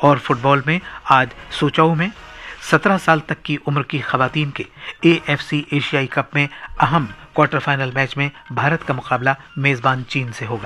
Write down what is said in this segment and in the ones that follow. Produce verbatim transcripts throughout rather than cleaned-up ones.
اور فٹ بال میں آج سوچاؤ میں سترہ سال تک کی عمر کی خواتین کے اے ایف سی ایشیائی کپ میں اہم کوارٹر فائنل میچ میں بھارت کا مقابلہ میزبان چین سے ہوگا۔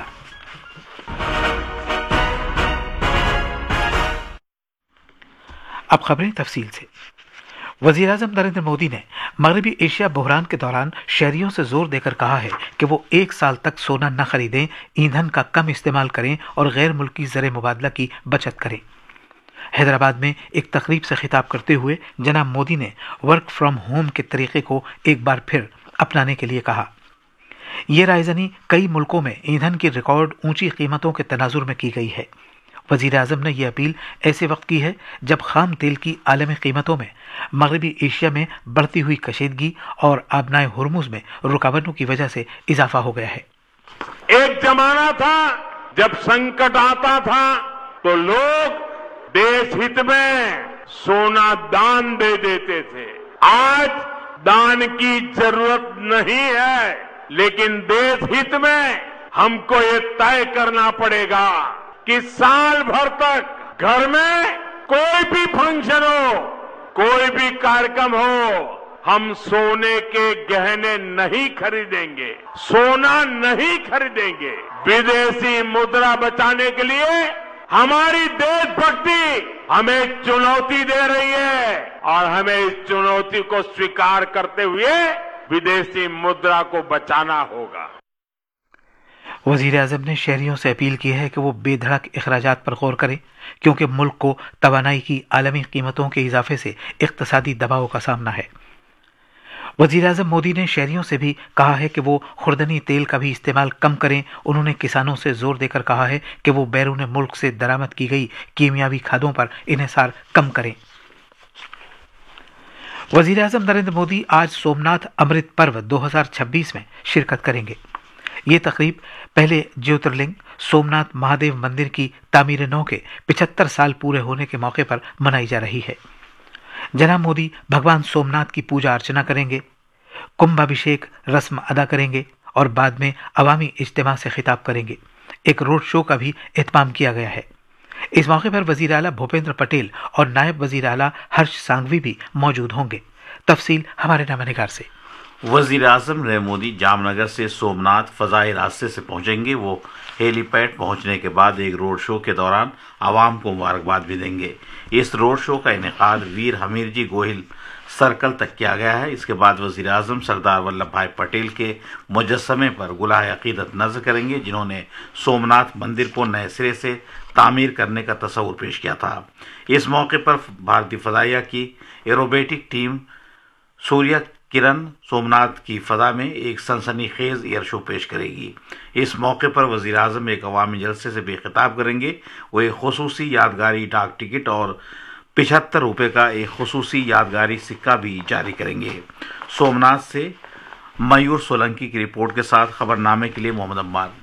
اب خبریں تفصیل سے۔ وزیر اعظم نریندر مودی نے مغربی ایشیا بحران کے دوران شہریوں سے زور دے کر کہا ہے کہ وہ ایک سال تک سونا نہ خریدیں، ایندھن کا کم استعمال کریں اور غیر ملکی زر مبادلہ کی بچت کریں۔ حیدرآباد میں ایک تقریب سے خطاب کرتے ہوئے جناب مودی نے ورک فرام ہوم کے طریقے کو ایک بار پھر اپنانے کے لیے کہا۔ یہ رائے زنی کئی ملکوں میں ایندھن کی ریکارڈ اونچی قیمتوں کے تناظر میں کی گئی ہے۔ وزیر اعظم نے یہ اپیل ایسے وقت کی ہے جب خام تیل کی عالمی قیمتوں میں مغربی ایشیا میں بڑھتی ہوئی کشیدگی اور آبنائے ہرمز میں رکاوٹوں کی وجہ سے اضافہ ہو گیا ہے۔ ایک زمانہ تھا جب سنکٹ آتا تھا تو لوگ دیش ہت میں سونا دان دے دیتے تھے۔ آج دان کی ضرورت نہیں ہے، لیکن دیش ہت میں ہم کو یہ طے کرنا پڑے گا کہ سال بھر تک گھر میں کوئی بھی فنکشن ہو، کوئی بھی کارکم ہو، ہم سونے کے گہنے نہیں خریدیں گے، سونا نہیں خریدیں گے۔ विदेशी मुद्रा बचाने के लिए हमारी देशभक्ति हमें चुनौती दे रही है और हमें इस चुनौती को स्वीकार करते हुए विदेशी मुद्रा को बचाना होगा۔ وزیر اعظم نے شہریوں سے اپیل کی ہے کہ وہ بے دھڑک اخراجات پر غور کریں کیونکہ ملک کو توانائی کی عالمی قیمتوں کے اضافے سے اقتصادی دباؤ کا سامنا ہے۔ وزیر اعظم مودی نے شہریوں سے بھی کہا ہے کہ وہ خوردنی تیل کا بھی استعمال کم کریں۔ انہوں نے کسانوں سے زور دے کر کہا ہے کہ وہ بیرون ملک سے درآمد کی گئی کیمیاوی کھادوں پر انحصار کم کریں۔ وزیر اعظم نریندر مودی آج سومناتھ امرت پرو دو ہزار چھبیس میں شرکت کریں گے۔ یہ تقریب پہلے جیوترلنگ سومناتھ مہادیو مندر کی تعمیر نو کے پچہتر سال پورے ہونے کے موقع پر منائی جا رہی ہے۔ جناب مودی بھگوان سومناتھ کی پوجا ارچنا کریں گے، کمبھ ابھیشیک رسم ادا کریں گے اور بعد میں عوامی اجتماع سے خطاب کریں گے۔ ایک روڈ شو کا بھی اہتمام کیا گیا ہے۔ اس موقع پر وزیر اعلیٰ بھوپیندر پٹیل اور نائب وزیر اعلیٰ ہرش سانگھوی بھی موجود ہوں گے۔ تفصیل ہمارے نامہ نگار سے۔ وزیر اعظم نریندر مودی جام نگر سے سومناتھ فضائی راستے سے پہنچیں گے۔ وہ ہیلی پیڈ پہنچنے کے بعد ایک روڈ شو کے دوران عوام کو مبارکباد بھی دیں گے۔ اس روڈ شو کا انعقاد ویر ہمیر جی گوہل سرکل تک کیا گیا ہے۔ اس کے بعد وزیر اعظم سردار ولبھ بھائی پٹیل کے مجسمے پر گلہائے عقیدت نذر کریں گے، جنہوں نے سومناتھ مندر کو نئے سرے سے تعمیر کرنے کا تصور پیش کیا تھا۔ اس موقع پر بھارتی فضائیہ کی ایروبیٹک ٹیم سوریہ کرن سومناتھ کی فضا میں ایک سنسنی خیز ایئر شو پیش کرے گی۔ اس موقع پر وزیر اعظم ایک عوامی جلسے سے بھی خطاب کریں گے۔ وہ ایک خصوصی یادگاری ڈاک ٹکٹ اور پچہتر روپے کا ایک خصوصی یادگاری سکہ بھی جاری کریں گے۔ سومناتھ سے میور سولنکی کی رپورٹ کے ساتھ خبر نامے کے لیے محمد عمار۔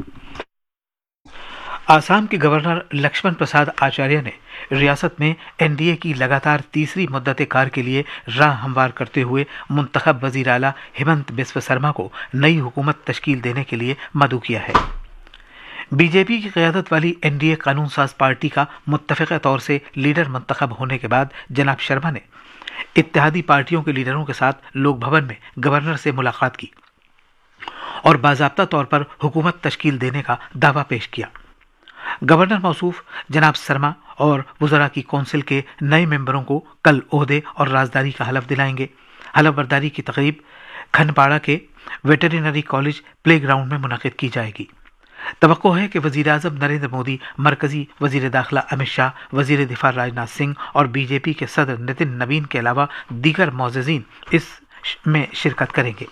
آسام کے گورنر لکشمن پرساد آچاریہ نے ریاست میں این ڈی اے کی لگاتار تیسری مدت کار کے لیے راہ ہموار کرتے ہوئے منتخب وزیر اعلیٰ ہیمنت بسوا سرما کو نئی حکومت تشکیل دینے کے لیے مدعو کیا ہے۔ بی جے پی کی قیادت والی این ڈی اے قانون ساز پارٹی کا متفقہ طور سے لیڈر منتخب ہونے کے بعد جناب شرما نے اتحادی پارٹیوں کے لیڈروں کے ساتھ لوک بھون میں گورنر سے ملاقات کی اور باضابطہ طور پر حکومت تشکیل دینے کا دعویٰ پیش کیا۔ گورنر موصوف جناب سرما اور وزراء کی کونسل کے نئے ممبروں کو کل عہدے اور رازداری کا حلف دلائیں گے۔ حلف برداری کی تقریب کھنپاڑا کے ویٹرینری کالج پلے گراؤنڈ میں منعقد کی جائے گی۔ توقع ہے کہ وزیر اعظم نریندر مودی، مرکزی وزیر داخلہ امت شاہ، وزیر دفاع راجناتھ سنگھ اور بی جے پی کے صدر نتن نوین کے علاوہ دیگر معززین اس میں شرکت کریں گے۔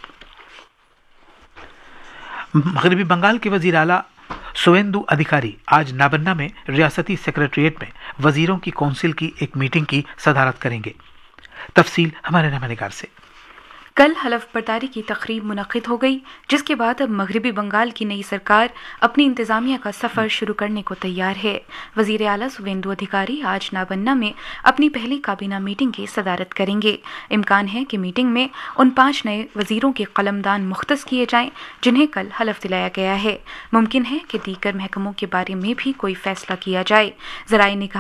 مغربی بنگال کے وزیر اعلیٰ سویندو ادھیکاری آج نابنہ میں ریاستی سیکریٹریٹ میں وزیروں کی کونسل کی ایک میٹنگ کی صدارت کریں گے۔ تفصیل ہمارے نامہ نگار سے۔ کل حلف برداری کی تقریب منعقد ہو گئی، جس کے بعد اب مغربی بنگال کی نئی سرکار اپنی انتظامیہ کا سفر شروع کرنے کو تیار ہے۔ وزیر اعلیٰ سویندو ادھیکاری آج نابنہ میں اپنی پہلی کابینہ میٹنگ کی صدارت کریں گے۔ امکان ہے کہ میٹنگ میں ان پانچ نئے وزیروں کے قلمدان مختص کیے جائیں جنہیں کل حلف دلایا گیا ہے۔ ممکن ہے کہ دیگر محکموں کے بارے میں بھی کوئی فیصلہ کیا جائے۔ ذرائع نے کہا